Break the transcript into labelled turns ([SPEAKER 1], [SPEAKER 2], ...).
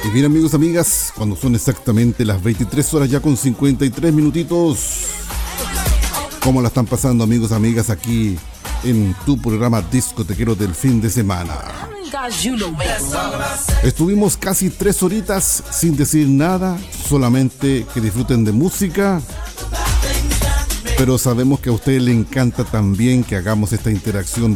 [SPEAKER 1] Y bien, amigos, amigas, cuando son exactamente las 23 horas ya con 53 minutitos, ¿cómo la están pasando, amigos, amigas, aquí en tu programa discotequero del fin de semana? Estuvimos casi 3 horitas sin decir nada, solamente que disfruten de música, pero sabemos que a ustedes les encanta también que hagamos esta interacción